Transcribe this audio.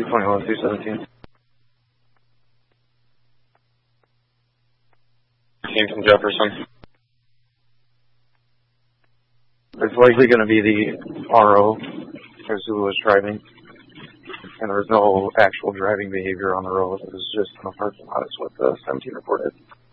221, 217. Came from Jefferson. It's likely going to be the RO, who was driving, and there was no actual driving behavior on the road. It was just in the parking lot, is what the 17 reported.